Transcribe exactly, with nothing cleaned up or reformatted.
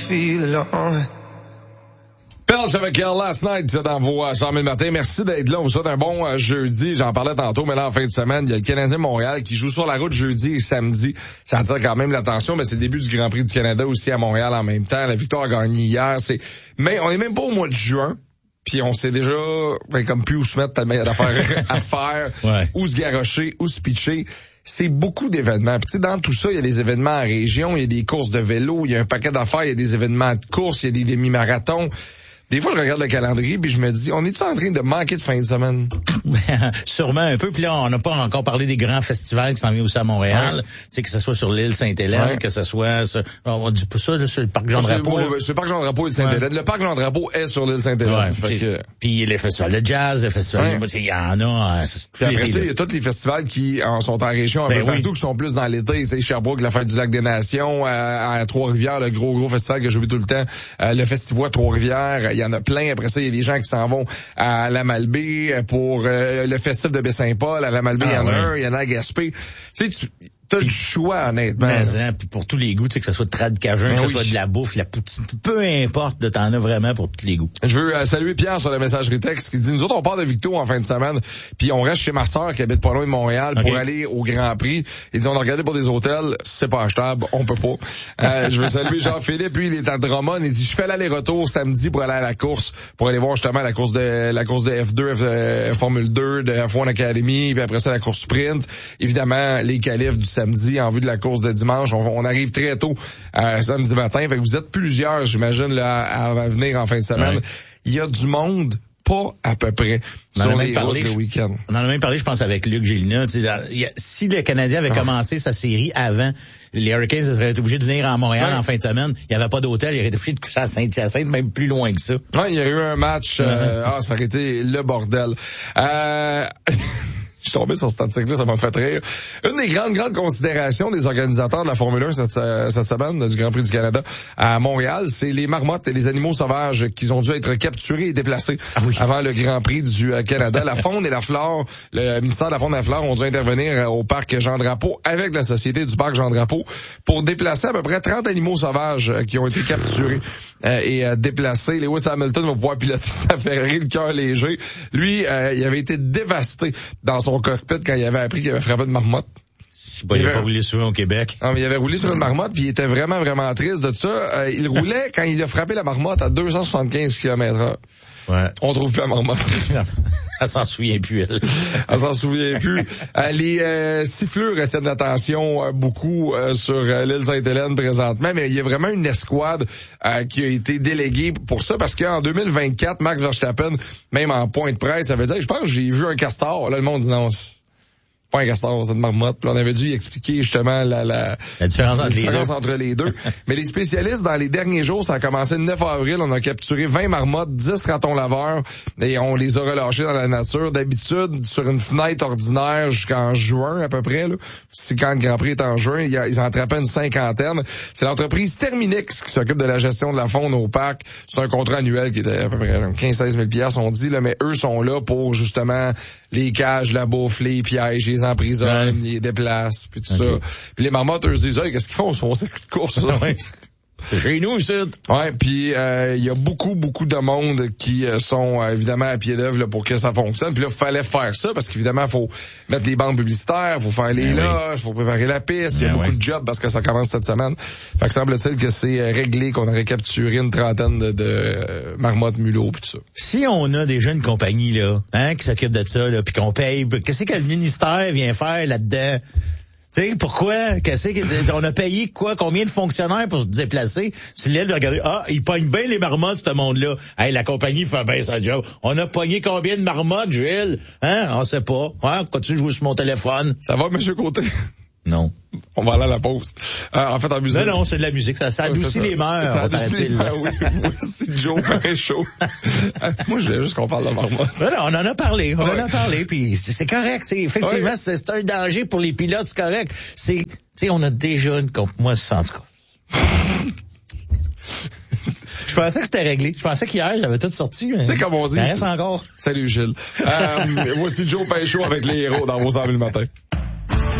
feel alone. Pelch avec elle Last Night dans vos cent mille matin. Merci d'être là. On vous souhaite un bon euh, jeudi. J'en parlais tantôt, mais là, en fin de semaine, il y a le Canadien Montréal qui joue sur la route jeudi et samedi. Ça attire quand même l'attention, mais c'est le début du Grand Prix du Canada aussi à Montréal en même temps. La victoire a gagné hier. C'est, mais on est même pas au mois de juin. Puis on sait déjà, ben, comme plus où se mettre tellement il y a d'affaires à faire, ouais. où se garrocher, où se pitcher. C'est beaucoup d'événements. Puis tu sais, dans tout ça, il y a des événements en région, il y a des courses de vélo, il y a un paquet d'affaires, il y a des événements de course, il y a des demi-marathons. Des fois, je regarde le calendrier puis je me dis, on est-tu en train de manquer de fin de semaine? Sûrement un peu. Puis là, on n'a pas encore parlé des grands festivals qui s'en viennent aussi à Montréal. Ouais. Tu sais, que ce soit sur l'île Sainte-Hélène, ouais. que ce soit sur, on dit pas ça, là, sur le parc Jean-Drapeau. C'est, c'est le parc Jean-Drapeau et Sainte-Hélène. Ouais. Le parc Jean-Drapeau est sur l'île Sainte-Hélène. Ouais, fait que... Puis les festivals de jazz, les festivals, il ouais. y en a. Puis après ça, il y a tous les festivals qui en sont en région, un ben peu oui. partout, qui sont plus dans l'été. Tu sais, Sherbrooke, la fête du Lac des Nations, à, à Trois-Rivières, le gros, gros festival que je vis tout le temps. Euh, le festival Trois-Rivières, il y en a plein. Après ça, il y a des gens qui s'en vont à la Malbaie pour euh, le festif de Baie-Saint-Paul. À la Malbaie, il ah, y en a ouais. un, il y en a à Gaspé. Tu sais, tu t'as du choix, honnêtement. Mais, hein, puis pour tous les goûts, tu sais, que ce soit de trad cajun, que ce oui. soit de la bouffe, la poutine, peu importe, de t'en as vraiment pour tous les goûts. Je veux euh, saluer Pierre sur le messagerie texte qui dit, nous autres, on part de Victo en fin de semaine, puis on reste chez ma sœur qui habite pas loin de Montréal okay. pour aller au Grand Prix. Il dit, on a regardé pour des hôtels, c'est pas achetable, on peut pas. Euh, je veux saluer Jean-Philippe, lui, il est à Drummond, il dit, je fais l'aller-retour samedi pour aller à la course, pour aller voir justement la course de la course de F deux, F, euh, Formule deux, de F un Academy, puis après ça, la course sprint. Évidemment, les qualifs du samedi en vue de la course de dimanche. On, on arrive très tôt euh, samedi matin. Fait que vous êtes plusieurs, j'imagine, là, à, à venir en fin de semaine. Ouais. Il y a du monde, pas à peu près, on sur en les routes le week-end. On en a même parlé, je pense, avec Luc Gélina. Si le Canadien avait ah. commencé sa série avant, les Hurricanes auraient été obligés de venir à Montréal ouais. en fin de semaine. Il n'y avait pas d'hôtel. Ils auraient été obligés de coucher à Saint-Hyacinthe, même plus loin que ça. Ouais, il y aurait eu un match. Euh, ah, ça aurait été le bordel. Euh... Je suis tombé sur cette article-là, ça m'a fait rire. Une des grandes, grandes considérations des organisateurs de la Formule un cette, cette semaine, du Grand Prix du Canada à Montréal, c'est les marmottes et les animaux sauvages qui ont dû être capturés et déplacés ah oui. avant le Grand Prix du Canada. La faune et la flore, le ministère de la faune et la flore ont dû intervenir au parc Jean-Drapeau avec la société du parc Jean-Drapeau pour déplacer à peu près trente animaux sauvages qui ont été capturés euh, et euh, déplacés. Lewis Hamilton va pouvoir piloter sa Ferrari, le cœur léger. Lui, euh, il avait été dévasté dans son cockpit quand il avait appris qu'il avait frappé une marmotte. C'est pas, il, il avait pas roulé souvent au Québec. Non, mais il avait roulé sur une marmotte puis il était vraiment, vraiment triste de ça. Euh, il roulait quand il a frappé la marmotte à deux cent soixante-quinze kilomètres heure. Ouais. On trouve plus la marmotte. Elle s'en souvient plus, elle. Elle s'en souvient plus. Euh, les euh, siffleurs essaient de l'attention euh, beaucoup euh, sur euh, l'île Sainte-Hélène présentement, mais il y a vraiment une escouade euh, qui a été déléguée pour ça, parce qu'en deux mille vingt-quatre, Max Verstappen, même en point de presse, ça veut dire, je pense que j'ai vu un castor. Là, le monde dit non, pas un castor, c'est une marmotte. Puis on avait dû y expliquer justement la, la, la différence, la entre, différence les entre les deux. Mais les spécialistes, dans les derniers jours, ça a commencé le neuf avril, on a capturé vingt marmottes, dix ratons laveurs, et on les a relâchés dans la nature. D'habitude, sur une fenêtre ordinaire jusqu'en juin à peu près, là. C'est quand le Grand Prix est en juin, ils en attrapaient une cinquantaine. C'est l'entreprise Terminix qui s'occupe de la gestion de la faune au parc. C'est un contrat annuel qui était à peu près quinze à seize mille piastres, on dit, là, mais eux sont là pour justement les cages, la bouffe, les pièges, les emprisonnent, ouais. ils déplacent, puis tout okay. ça. Puis les marmottes, eux, disent, hey, qu'est-ce qu'ils font? Ils font circuit de course, ça. C'est chez nous, ici. Ouais, puis euh, il y a beaucoup, beaucoup de monde qui euh, sont euh, évidemment à pied d'œuvre là, pour que ça fonctionne. Puis là, il fallait faire ça parce qu'évidemment, il faut mettre les bandes publicitaires, il faut faire les loges, il faut préparer la piste. Il y a beaucoup oui. de jobs parce que ça commence cette semaine. Fait que semble-t-il que c'est euh, réglé, qu'on aurait capturé une trentaine de, de euh, marmottes, mulots puis tout ça. Si on a déjà une compagnie là, hein, qui s'occupe de ça, là, puis qu'on paye, qu'est-ce que le ministère vient faire là-dedans? Tu sais, pourquoi? Qu'est-ce que, on a payé quoi? Combien de fonctionnaires pour se déplacer? C'est l'aile de regarder, ah, ils pognent bien les marmottes, ce monde-là. Hey, la compagnie fait bien sa job. On a pogné combien de marmottes, Gilles? Hein? On sait pas. Hein? Continue de jouer sur mon téléphone. Ça va, monsieur Côté? Non. On va aller à la pause. Euh, en fait, en musique. Non, non, c'est de la musique. Ça, ça adoucit les mœurs. Ça adoucit les mœurs, oui. oui. C'est Joe Pinchot. Moi, je voulais juste qu'on parle de marmotte. Non, non, on en a parlé. On ouais. en a parlé, puis c'est, c'est correct. C'est, effectivement, ouais. c'est, c'est un danger pour les pilotes, c'est correct. C'est, tu sais, on a déjà une comp... Moi, c'est en tout cas. Je pensais que c'était réglé. Je pensais qu'hier, j'avais tout sorti. Mais... C'est comme on dit. Ça reste encore. Salut, Gilles. euh, voici Joe Pinchot avec les héros dans vos cent mille matin.